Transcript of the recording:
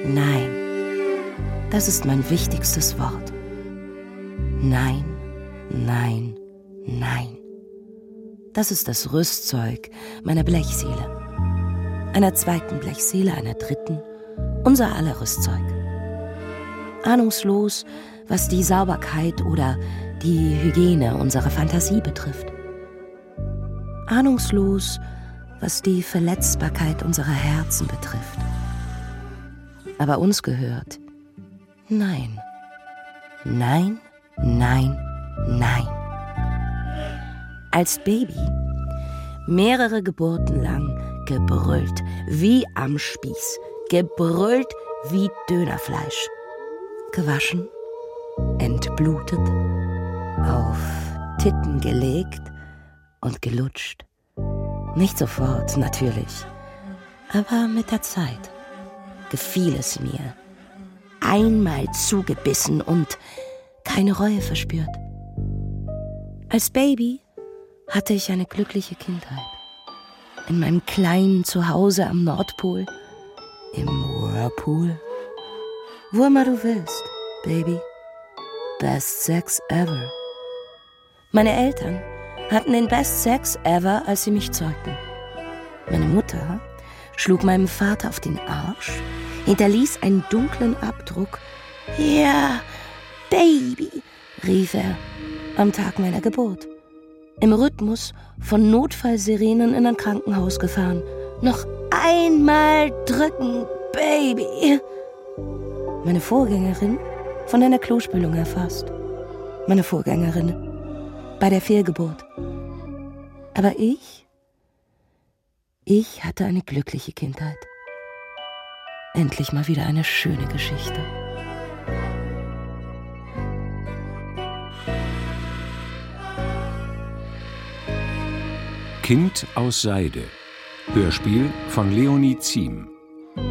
Nein, das ist mein wichtigstes Wort. Nein, nein, nein. Das ist das Rüstzeug meiner Blechseele. Einer zweiten Blechseele, einer dritten, unser aller Rüstzeug. Ahnungslos, was die Sauberkeit oder die Hygiene unserer Fantasie betrifft. Ahnungslos, was die Verletzbarkeit unserer Herzen betrifft. Aber uns gehört nein, nein, nein, nein. Als Baby mehrere Geburten lang gebrüllt wie am Spieß, gebrüllt wie Dönerfleisch, gewaschen, entblutet, auf Titten gelegt und gelutscht. Nicht sofort, natürlich, aber mit der Zeit gefiel es mir. Einmal zugebissen und keine Reue verspürt. Als Baby hatte ich eine glückliche Kindheit. In meinem kleinen Zuhause am Nordpol, im Whirlpool. Wo immer du willst, Baby. Best Sex ever. Meine Eltern hatten den Best Sex ever, als sie mich zeugten. Meine Mutter schlug meinem Vater auf den Arsch, hinterließ einen dunklen Abdruck. Ja, Baby, rief er am Tag meiner Geburt. Im Rhythmus von Notfallsirenen in ein Krankenhaus gefahren. Noch einmal drücken, Baby. Meine Vorgängerin von einer Klospülung erfasst. Meine Vorgängerin bei der Fehlgeburt. Aber ich hatte eine glückliche Kindheit. Endlich mal wieder eine schöne Geschichte. Kind aus Seide. Hörspiel von Leonie Ziem.